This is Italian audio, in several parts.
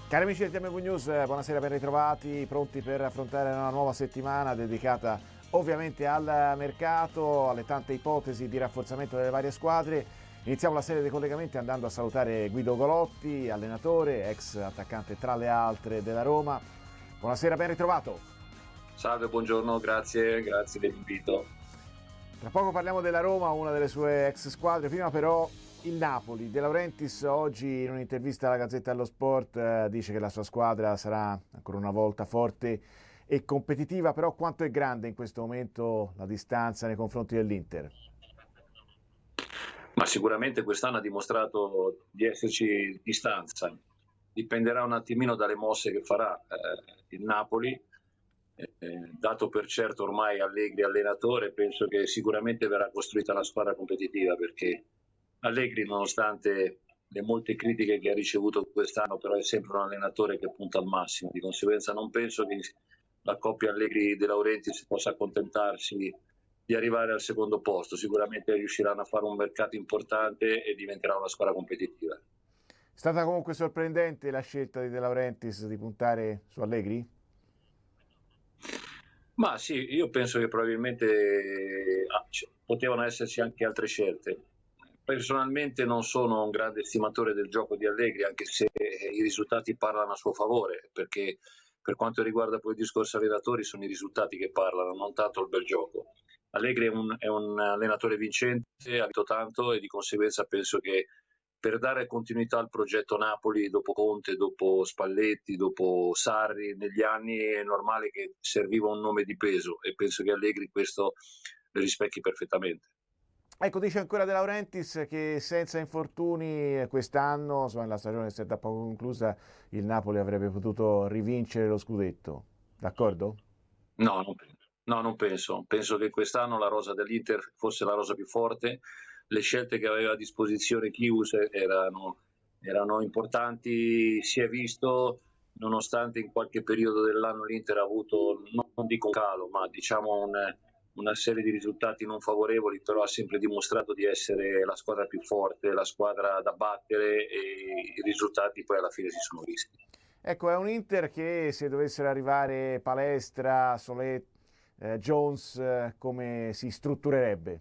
Cari amici del TMV News, buonasera, ben ritrovati, pronti per affrontare una nuova settimana dedicata ovviamente al mercato, alle tante ipotesi di rafforzamento delle varie squadre. Iniziamo la serie dei collegamenti andando a salutare Guido Golotti, allenatore, ex attaccante tra le altre della Roma. Buonasera, ben ritrovato. Salve, buongiorno, grazie dell'invito. Tra poco parliamo della Roma, una delle sue ex squadre, prima però il Napoli. De Laurentiis oggi in un'intervista alla Gazzetta dello Sport dice che la sua squadra sarà ancora una volta forte e competitiva, però quanto è grande in questo momento la distanza nei confronti dell'Inter? Ma sicuramente quest'anno ha dimostrato di esserci distanza, dipenderà un attimino dalle mosse che farà il Napoli. Dato per certo ormai Allegri allenatore, penso che sicuramente verrà costruita una squadra competitiva, perché Allegri, nonostante le molte critiche che ha ricevuto quest'anno, però è sempre un allenatore che punta al massimo, di conseguenza non penso che la coppia Allegri-De Laurentiis possa accontentarsi di arrivare al secondo posto. Sicuramente riusciranno a fare un mercato importante e diventerà una squadra competitiva. È stata comunque sorprendente la scelta di De Laurentiis di puntare su Allegri? Ma sì, io penso che probabilmente potevano esserci anche altre scelte. Personalmente non sono un grande estimatore del gioco di Allegri, anche se i risultati parlano a suo favore, perché per quanto riguarda poi il discorso allenatori sono i risultati che parlano, non tanto il bel gioco. Allegri è un allenatore vincente, ha vinto tanto e di conseguenza penso che per dare continuità al progetto Napoli dopo Conte, dopo Spalletti, dopo Sarri negli anni è normale che serviva un nome di peso e penso che Allegri questo lo rispecchi perfettamente. Ecco, dice ancora De Laurentiis che senza infortuni quest'anno, insomma, la stagione è da poco conclusa, il Napoli avrebbe potuto rivincere lo scudetto. D'accordo? No, non penso. Penso che quest'anno la rosa dell'Inter fosse la rosa più forte. Le scelte che aveva a disposizione Chius erano importanti, si è visto, nonostante in qualche periodo dell'anno l'Inter ha avuto, non dico un calo, ma diciamo una serie di risultati non favorevoli, però ha sempre dimostrato di essere la squadra più forte, la squadra da battere e i risultati poi alla fine si sono visti. Ecco, è un Inter che se dovessero arrivare Palestra, Solé, Jones, come si strutturerebbe?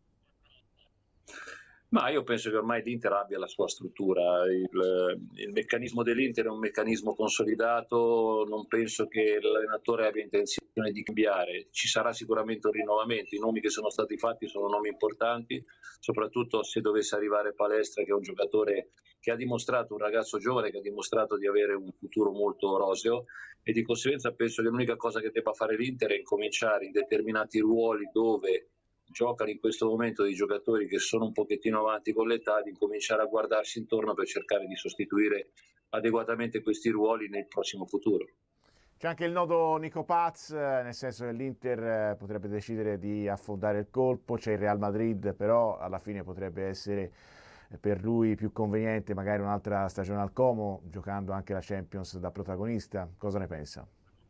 Ma io penso che ormai l'Inter abbia la sua struttura, il meccanismo dell'Inter è un meccanismo consolidato, non penso che l'allenatore abbia intenzione di cambiare, ci sarà sicuramente un rinnovamento, i nomi che sono stati fatti sono nomi importanti, soprattutto se dovesse arrivare Palestra, che è un giocatore che ha dimostrato, un ragazzo giovane che ha dimostrato di avere un futuro molto roseo e di conseguenza penso che l'unica cosa che debba fare l'Inter è incominciare in determinati ruoli dove giocano in questo momento dei giocatori che sono un pochettino avanti con l'età, di cominciare a guardarsi intorno per cercare di sostituire adeguatamente questi ruoli nel prossimo futuro. C'è anche il nodo Nico Paz, nel senso che l'Inter potrebbe decidere di affondare il colpo, c'è il Real Madrid, però alla fine potrebbe essere per lui più conveniente magari un'altra stagione al Como, giocando anche la Champions da protagonista. Cosa ne pensa?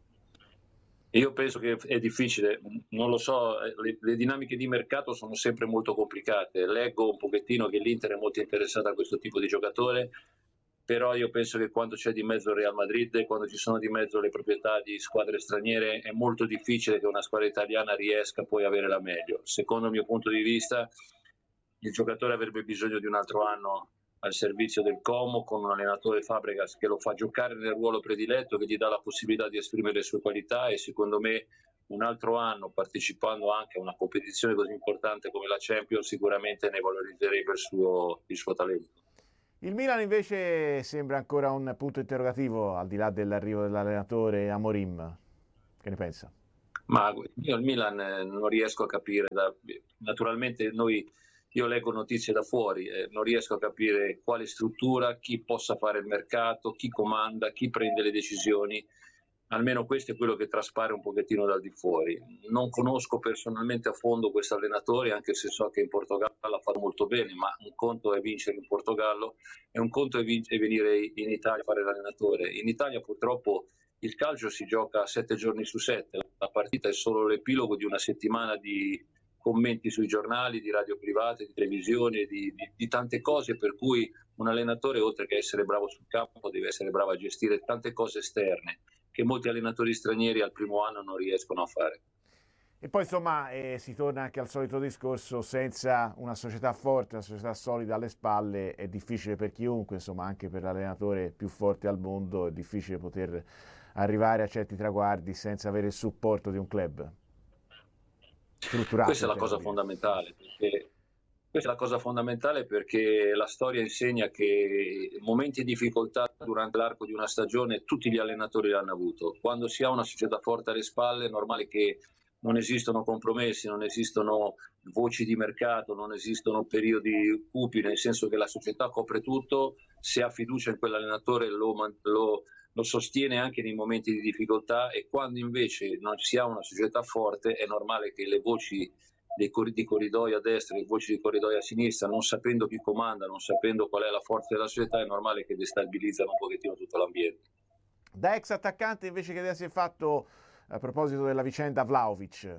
Io penso che è difficile, non lo so, le dinamiche di mercato sono sempre molto complicate. Leggo un pochettino che l'Inter è molto interessata a questo tipo di giocatore, però io penso che quando c'è di mezzo il Real Madrid e quando ci sono di mezzo le proprietà di squadre straniere è molto difficile che una squadra italiana riesca poi a avere la meglio. Secondo il mio punto di vista, il giocatore avrebbe bisogno di un altro anno al servizio del Como con un allenatore Fabregas che lo fa giocare nel ruolo prediletto, che gli dà la possibilità di esprimere le sue qualità e secondo me un altro anno partecipando anche a una competizione così importante come la Champions sicuramente ne valorizzerebbe il suo talento. Il Milan invece sembra ancora un punto interrogativo al di là dell'arrivo dell'allenatore Amorim. Che ne pensa? Ma io il Milan non riesco a capire, naturalmente io leggo notizie da fuori, non riesco a capire quale struttura, chi possa fare il mercato, chi comanda, chi prende le decisioni, almeno questo è quello che traspare un pochettino dal di fuori. Non conosco personalmente a fondo questo allenatore, anche se so che in Portogallo ha fatto molto bene, ma un conto è vincere in Portogallo e un conto è venire in Italia a fare l'allenatore. In Italia purtroppo il calcio si gioca 7 giorni su 7, la partita è solo l'epilogo di una settimana di commenti sui giornali, di radio private, di televisione, di tante cose, per cui un allenatore, oltre che essere bravo sul campo, deve essere bravo a gestire tante cose esterne che molti allenatori stranieri al primo anno non riescono a fare. E poi insomma si torna anche al solito discorso, senza una società forte, una società solida alle spalle è difficile per chiunque, insomma anche per l'allenatore più forte al mondo è difficile poter arrivare a certi traguardi senza avere il supporto di un club strutturato. Questa è la cosa fondamentale, questa è la cosa fondamentale perché la storia insegna che momenti di difficoltà durante l'arco di una stagione tutti gli allenatori l'hanno avuto. Quando si ha una società forte alle spalle è normale che non esistono compromessi, non esistono voci di mercato, non esistono periodi cupi, nel senso che la società copre tutto, se ha fiducia in quell'allenatore lo sostiene anche nei momenti di difficoltà, e quando invece non si ha una società forte è normale che le voci di corridoio a destra, le voci di corridoio a sinistra, non sapendo chi comanda, non sapendo qual è la forza della società, è normale che destabilizzano un pochettino tutto l'ambiente. Da ex attaccante invece, che idea si è fatto a proposito della vicenda Vlahovic?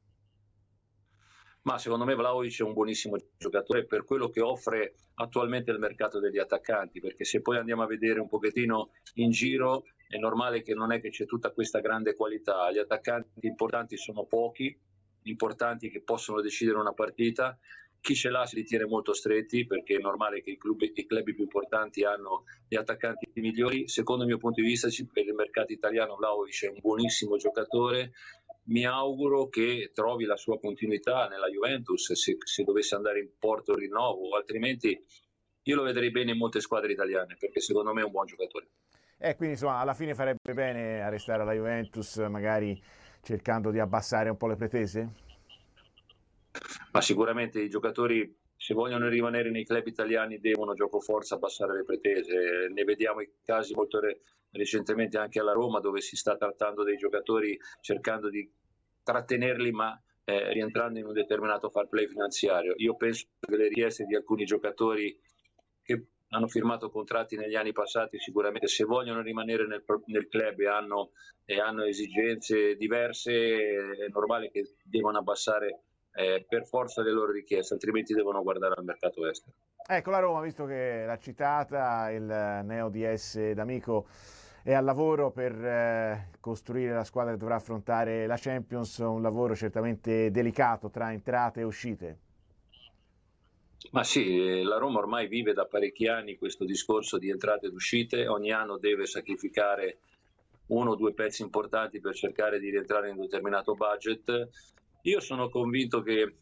Ma secondo me Vlahovic è un buonissimo giocatore per quello che offre attualmente il mercato degli attaccanti, perché se poi andiamo a vedere un pochettino in giro è normale che non è che c'è tutta questa grande qualità, gli attaccanti importanti sono pochi, importanti che possono decidere una partita, chi ce l'ha si li tiene molto stretti perché è normale che i club più importanti hanno gli attaccanti migliori. Secondo il mio punto di vista per il mercato italiano Vlahovic è un buonissimo giocatore, mi auguro che trovi la sua continuità nella Juventus se dovesse andare in porto rinnovo, altrimenti io lo vedrei bene in molte squadre italiane perché secondo me è un buon giocatore. Quindi insomma alla fine farebbe bene a restare alla Juventus, magari cercando di abbassare un po' le pretese? Ma sicuramente i giocatori, se vogliono rimanere nei club italiani, devono gioco forza abbassare le pretese. Ne vediamo i casi molto recentemente anche alla Roma, dove si sta trattando dei giocatori cercando di trattenerli ma rientrando in un determinato fair play finanziario. Io penso che le richieste di alcuni giocatori che hanno firmato contratti negli anni passati, sicuramente se vogliono rimanere nel club e hanno esigenze diverse, è normale che devono abbassare per forza le loro richieste, altrimenti devono guardare al mercato estero. Ecco, la Roma, visto che l'ha citata, il neo DS D'Amico è al lavoro per costruire la squadra che dovrà affrontare la Champions, un lavoro certamente delicato tra entrate e uscite. Ma sì, la Roma ormai vive da parecchi anni questo discorso di entrate ed uscite, ogni anno deve sacrificare uno o due pezzi importanti per cercare di rientrare in un determinato budget. Io sono convinto che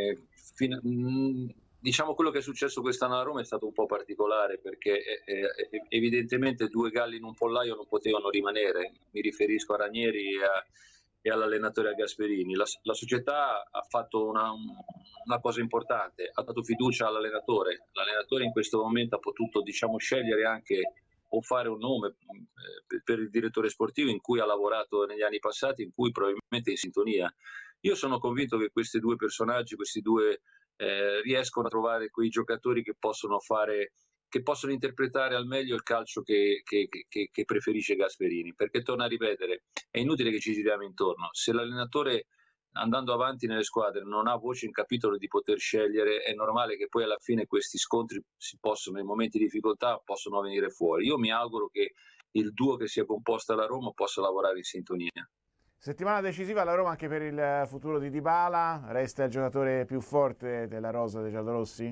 diciamo quello che è successo quest'anno alla Roma è stato un po' particolare perché evidentemente due galli in un pollaio non potevano rimanere, mi riferisco a Ranieri e all'allenatore Gasperini. La società ha fatto una cosa importante, ha dato fiducia all'allenatore, l'allenatore in questo momento ha potuto scegliere anche o fare un nome per il direttore sportivo in cui ha lavorato negli anni passati, in cui probabilmente è in sintonia. Io sono convinto che questi due personaggi, riescono a trovare quei giocatori che possono interpretare al meglio il calcio che preferisce Gasperini, perché torna a ripetere, è inutile che ci giriamo intorno, se l'allenatore andando avanti nelle squadre non ha voce in capitolo di poter scegliere, è normale che poi alla fine questi scontri nei momenti di difficoltà possono venire fuori. Io mi auguro che il duo che si è composto alla Roma possa lavorare in sintonia. Settimana decisiva alla Roma anche per il futuro di Dybala, resta il giocatore più forte della rosa dei giallorossi?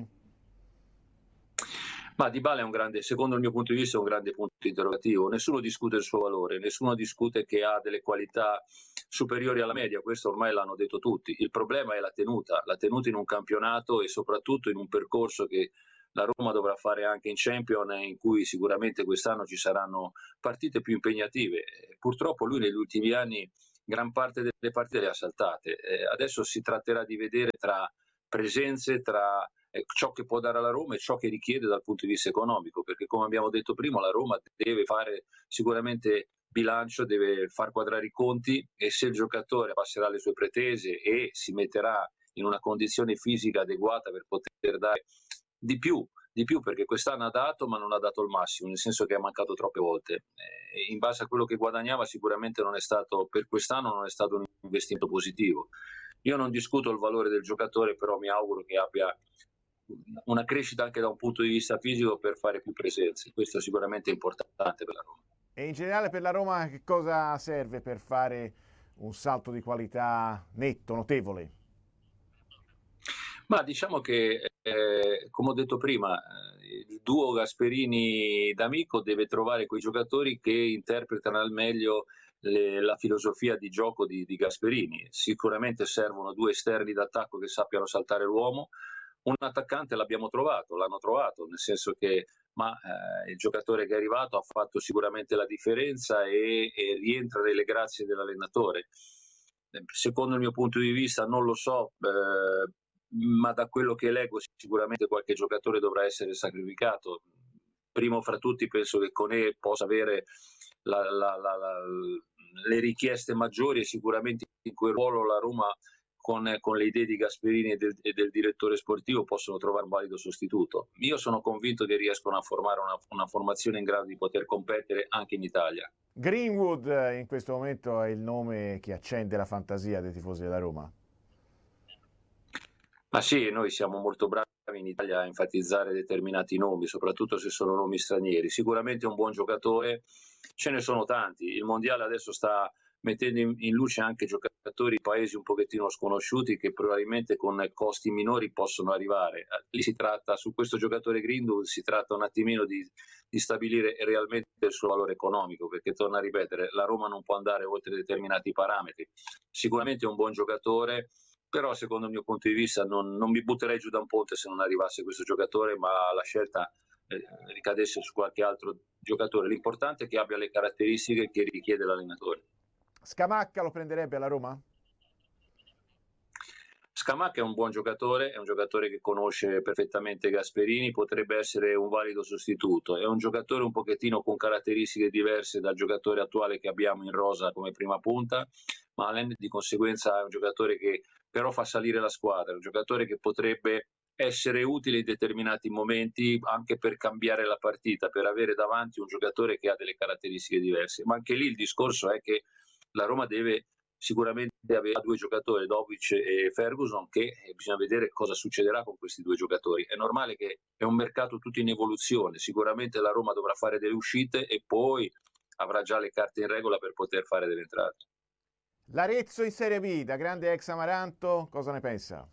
Ma Dybala secondo il mio punto di vista è un grande punto interrogativo, nessuno discute il suo valore, nessuno discute che ha delle qualità superiori alla media, questo ormai l'hanno detto tutti, il problema è la tenuta in un campionato e soprattutto in un percorso che la Roma dovrà fare anche in Champions, in cui sicuramente quest'anno ci saranno partite più impegnative. Purtroppo lui negli ultimi anni gran parte delle partite le ha saltate, adesso si tratterà di vedere tra presenze, tra ciò che può dare alla Roma e ciò che richiede dal punto di vista economico, perché come abbiamo detto prima la Roma deve fare sicuramente bilancio, deve far quadrare i conti e se il giocatore passerà le sue pretese e si metterà in una condizione fisica adeguata per poter dare di più perché quest'anno ha dato ma non ha dato il massimo, nel senso che ha mancato troppe volte, in base a quello che guadagnava sicuramente per quest'anno non è stato un investimento positivo. Io non discuto il valore del giocatore, però mi auguro che abbia una crescita anche da un punto di vista fisico per fare più presenze. Questo è sicuramente importante per la Roma. E in generale per la Roma che cosa serve per fare un salto di qualità netto, notevole? Ma diciamo che, come ho detto prima, il duo Gasperini-D'Amico deve trovare quei giocatori che interpretano al meglio la filosofia di gioco di Gasperini. Sicuramente servono due esterni d'attacco che sappiano saltare l'uomo. Un attaccante l'hanno trovato, nel senso che il giocatore che è arrivato ha fatto sicuramente la differenza e rientra nelle grazie dell'allenatore. Secondo il mio punto di vista, non lo so, ma da quello che leggo sicuramente qualche giocatore dovrà essere sacrificato. Primo fra tutti penso che Koné possa avere le richieste maggiori, e sicuramente in quel ruolo la Roma con le idee di Gasperini e del direttore sportivo possono trovare un valido sostituto. Io sono convinto che riescono a formare una formazione in grado di poter competere anche in Italia. Greenwood in questo momento è il nome che accende la fantasia dei tifosi della Roma. Ma sì, noi siamo molto bravi in Italia a enfatizzare determinati nomi, soprattutto se sono nomi stranieri. Sicuramente un buon giocatore, ce ne sono tanti. Il mondiale adesso sta mettendo in luce anche giocatori di paesi un pochettino sconosciuti che probabilmente con costi minori possono arrivare. Lì su questo giocatore Greenwood si tratta un attimino di stabilire realmente il suo valore economico, perché torno a ripetere, la Roma non può andare oltre determinati parametri. Sicuramente è un buon giocatore, però secondo il mio punto di vista non mi butterei giù da un ponte se non arrivasse questo giocatore, ma la scelta ricadesse su qualche altro giocatore. L'importante è che abbia le caratteristiche che richiede l'allenatore. Scamacca lo prenderebbe alla Roma? Scamacca è un buon giocatore, è un giocatore che conosce perfettamente Gasperini, potrebbe essere un valido sostituto. È un giocatore un pochettino con caratteristiche diverse dal giocatore attuale che abbiamo in rosa come prima punta, ma di conseguenza è un giocatore che però fa salire la squadra, è un giocatore che potrebbe essere utile in determinati momenti anche per cambiare la partita, per avere davanti un giocatore che ha delle caratteristiche diverse. Ma anche lì il discorso è che la Roma deve sicuramente avere due giocatori, Dovic e Ferguson, che bisogna vedere cosa succederà con questi due giocatori. È normale che è un mercato tutto in evoluzione, sicuramente la Roma dovrà fare delle uscite e poi avrà già le carte in regola per poter fare delle entrate. L'Arezzo in Serie B, da grande ex Amaranto, cosa ne pensa?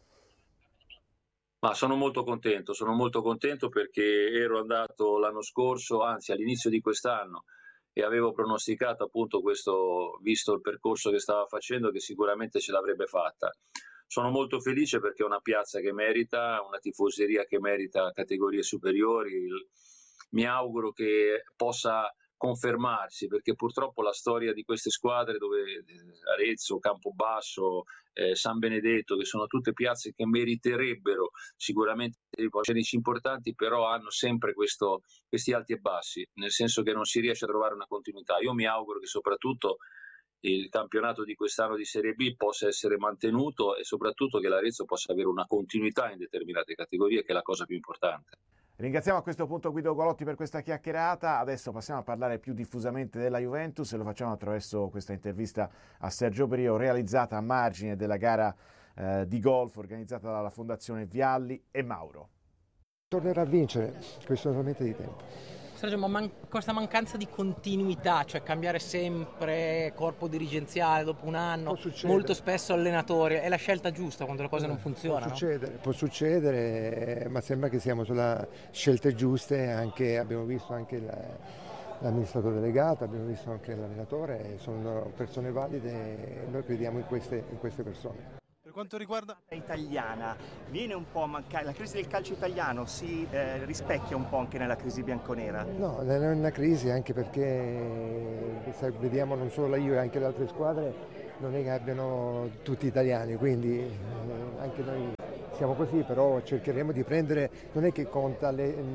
Ma sono molto contento perché ero andato l'anno scorso, anzi all'inizio di quest'anno, e avevo pronosticato appunto questo, visto il percorso che stava facendo, che sicuramente ce l'avrebbe fatta. Sono molto felice perché è una piazza che merita, una tifoseria che merita categorie superiori. Mi auguro che possa confermarsi, perché purtroppo la storia di queste squadre, dove Arezzo, Campobasso, San Benedetto, che sono tutte piazze che meriterebbero sicuramente dei palcoscenici importanti, però hanno sempre questi alti e bassi, nel senso che non si riesce a trovare una continuità. Io mi auguro che soprattutto il campionato di quest'anno di Serie B possa essere mantenuto e soprattutto che l'Arezzo possa avere una continuità in determinate categorie, che è la cosa più importante. Ringraziamo a questo punto Guido Golotti per questa chiacchierata. Adesso passiamo a parlare più diffusamente della Juventus e lo facciamo attraverso questa intervista a Sergio Brio, realizzata a margine della gara di golf organizzata dalla Fondazione Vialli e Mauro. Tornerà a vincere, questo è solamente di tempo. Sergio, ma questa mancanza di continuità, cioè cambiare sempre corpo dirigenziale dopo un anno, molto spesso allenatori, è la scelta giusta quando le cose non funzionano? Può succedere, ma sembra che siamo sulle scelte giuste, abbiamo visto anche l'amministratore delegato, abbiamo visto anche l'allenatore, sono persone valide e noi crediamo in queste persone. Per quanto riguarda italiana, viene un po' a mancare, la crisi del calcio italiano si rispecchia un po' anche nella crisi bianconera? No, non è una crisi, anche perché vediamo non solo la Juve, anche le altre squadre non è che abbiano tutti italiani, quindi anche noi siamo così, però cercheremo di prendere, non è che conta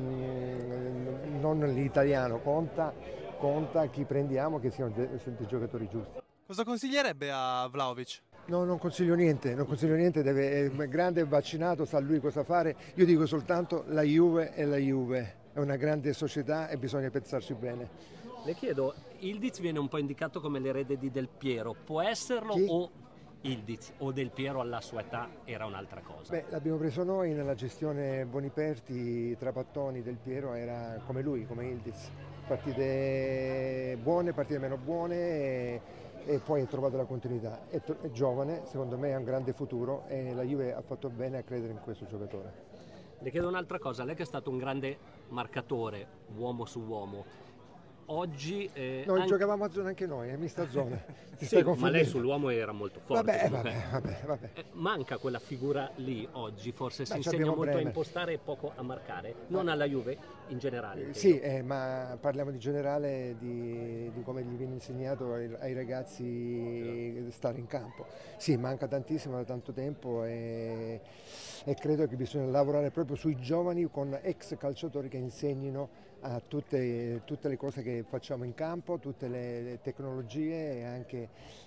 non l'italiano, conta chi prendiamo, che siano dei giocatori giusti. Cosa consiglierebbe a Vlahovic? No, non consiglio niente, è grande, è vaccinato, sa lui cosa fare. Io dico soltanto la Juve è la Juve, è una grande società e bisogna pensarci bene. Le chiedo, Ildiz viene un po' indicato come l'erede di Del Piero, può esserlo? Chi? O Ildiz o Del Piero alla sua età era un'altra cosa? Beh, l'abbiamo preso noi nella gestione Boniperti, Trapattoni, Del Piero era come lui, come Ildiz, partite buone, partite meno buone e poi ha trovato la continuità. È giovane, secondo me ha un grande futuro e la Juve ha fatto bene a credere in questo giocatore. Le chiedo un'altra cosa, lei che è stato un grande marcatore, uomo su uomo, oggi... Noi giocavamo a zona anche noi, mista zona. Sì, ma lei sull'uomo era molto forte. Vabbè. Manca quella figura lì oggi, forse si insegna molto a impostare e poco a marcare, non alla Juve in generale. Sì, ma parliamo di generale, di come gli viene insegnato ai ragazzi stare in campo. Sì, manca tantissimo da tanto tempo e credo che bisogna lavorare proprio sui giovani con ex calciatori che insegnino a tutte le cose che facciamo in campo, tutte le tecnologie e anche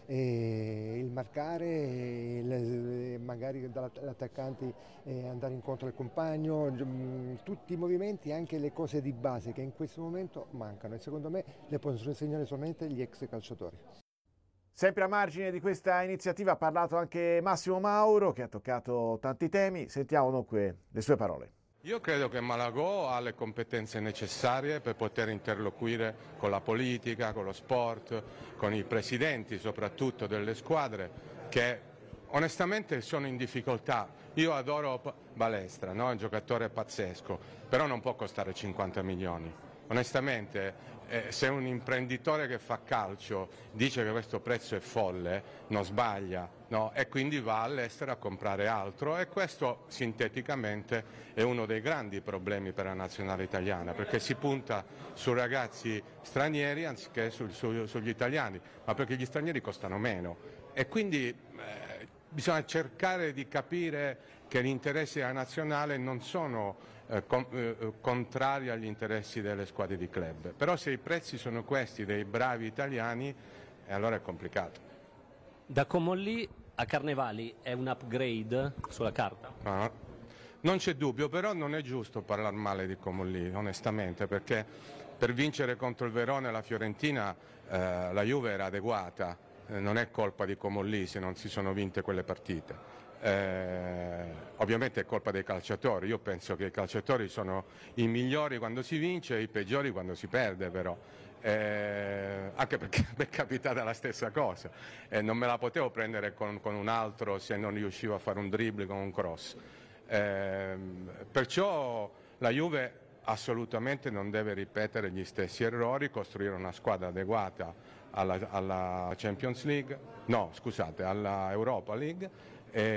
il marcare, magari dall'attaccante andare incontro al compagno, tutti i movimenti e anche le cose di base che in questo momento mancano e secondo me le possono insegnare solamente gli ex calciatori. Sempre a margine di questa iniziativa ha parlato anche Massimo Mauro che ha toccato tanti temi, sentiamo dunque le sue parole. Io credo che Malagò ha le competenze necessarie per poter interloquire con la politica, con lo sport, con i presidenti soprattutto delle squadre che onestamente sono in difficoltà. Io adoro Balestra, no? È un giocatore pazzesco, però non può costare 50 milioni. Onestamente se un imprenditore che fa calcio dice che questo prezzo è folle, non sbaglia, no? E quindi va all'estero a comprare altro e questo sinteticamente è uno dei grandi problemi per la nazionale italiana, perché si punta su ragazzi stranieri anziché sugli italiani, ma perché gli stranieri costano meno e quindi bisogna cercare di capire che gli interessi della nazionale non sono contrari agli interessi delle squadre di club, però se i prezzi sono questi dei bravi italiani allora è complicato. Da Comolli a Carnevali è un upgrade sulla carta? No, non c'è dubbio, però non è giusto parlare male di Comolli onestamente, perché per vincere contro il Verona e la Fiorentina la Juve era adeguata, non è colpa di Comolli se non si sono vinte quelle partite. Ovviamente è colpa dei calciatori, io penso che i calciatori sono i migliori quando si vince e i peggiori quando si perde però, anche perché mi è capitata la stessa cosa, non me la potevo prendere con un altro se non riuscivo a fare un dribbling con un cross, perciò la Juve assolutamente non deve ripetere gli stessi errori, costruire una squadra adeguata alla Champions League, no scusate, alla Europa League.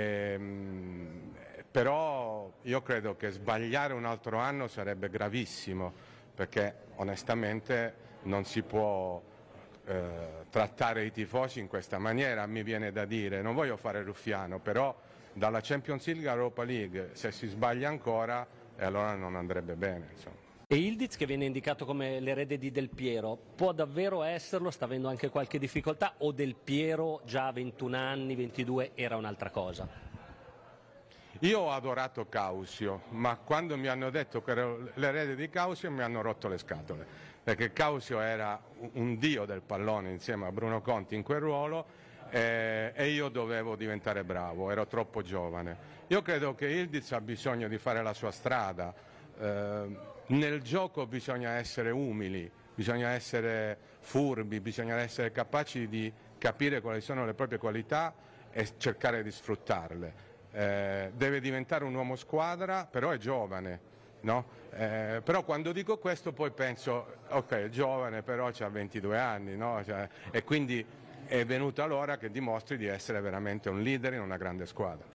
Però io credo che sbagliare un altro anno sarebbe gravissimo, perché onestamente non si può trattare i tifosi in questa maniera, mi viene da dire, non voglio fare ruffiano, però dalla Champions League all'Europa League se si sbaglia ancora allora non andrebbe bene, insomma. E Ildiz, che viene indicato come l'erede di Del Piero, può davvero esserlo? Sta avendo anche qualche difficoltà o Del Piero già a 21 anni, 22 era un'altra cosa? Io ho adorato Causio, ma quando mi hanno detto che ero l'erede di Causio mi hanno rotto le scatole, perché Causio era un dio del pallone insieme a Bruno Conti in quel ruolo e io dovevo diventare bravo, ero troppo giovane. Io credo che Ildiz ha bisogno di fare la sua strada. Nel gioco bisogna essere umili, bisogna essere furbi, bisogna essere capaci di capire quali sono le proprie qualità e cercare di sfruttarle. Deve diventare un uomo squadra, però è giovane, no? Però quando dico questo poi penso, ok, è giovane, però ha 22 anni, no? E quindi è venuta l'ora che dimostri di essere veramente un leader in una grande squadra.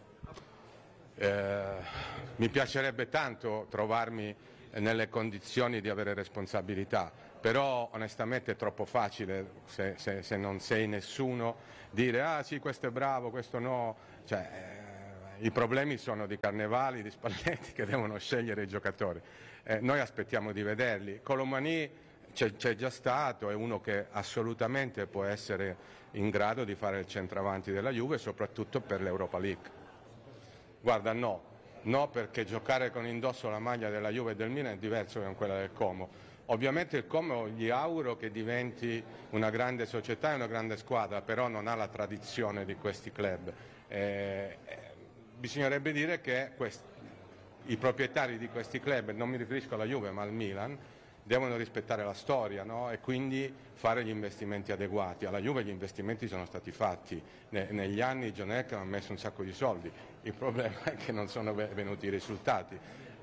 Mi piacerebbe tanto trovarmi nelle condizioni di avere responsabilità, però onestamente è troppo facile se non sei nessuno dire ah sì questo è bravo, questo no, i problemi sono di Carnevali, di Spalletti che devono scegliere i giocatori, noi aspettiamo di vederli. Colomani c'è già stato, è uno che assolutamente può essere in grado di fare il centravanti della Juve soprattutto per l'Europa League. Guarda, no, perché giocare con indosso la maglia della Juve e del Milan è diverso da quella del Como. Ovviamente il Como gli auguro che diventi una grande società e una grande squadra, però non ha la tradizione di questi club. Bisognerebbe dire che i proprietari di questi club, non mi riferisco alla Juve ma al Milan, devono rispettare la storia, no? E quindi fare gli investimenti adeguati. Alla Juve gli investimenti sono stati fatti, negli anni John Heck ha messo un sacco di soldi, il problema è che non sono venuti i risultati.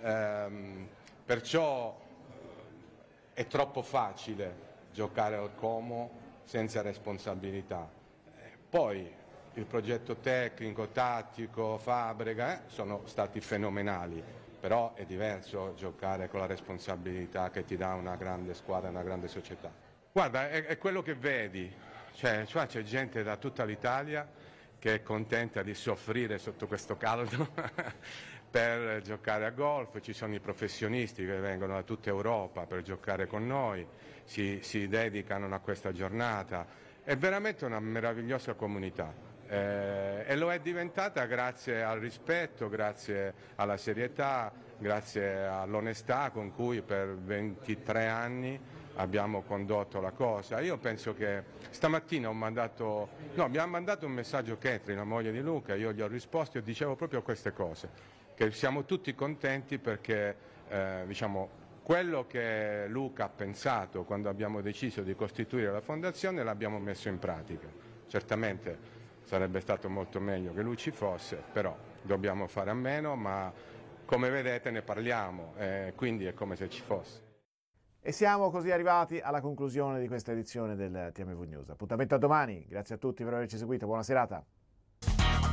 Perciò è troppo facile giocare al Como senza responsabilità. Poi il progetto tecnico, tattico, Fabregas sono stati fenomenali, però è diverso giocare con la responsabilità che ti dà una grande squadra, una grande società. Guarda, è quello che vedi, cioè c'è gente da tutta l'Italia che è contenta di soffrire sotto questo caldo per giocare a golf, ci sono i professionisti che vengono da tutta Europa per giocare con noi, si dedicano a questa giornata, è veramente una meravigliosa comunità. E lo è diventata grazie al rispetto, grazie alla serietà, grazie all'onestà con cui per 23 anni abbiamo condotto la cosa. Io penso che stamattina abbiamo mandato un messaggio a Catherine, la moglie di Luca, io gli ho risposto e dicevo proprio queste cose, che siamo tutti contenti perché quello che Luca ha pensato quando abbiamo deciso di costituire la fondazione l'abbiamo messo in pratica. Certamente sarebbe stato molto meglio che lui ci fosse, però dobbiamo fare a meno, ma come vedete ne parliamo, quindi è come se ci fosse. E siamo così arrivati alla conclusione di questa edizione del TMV News. Appuntamento a domani, grazie a tutti per averci seguito, buona serata.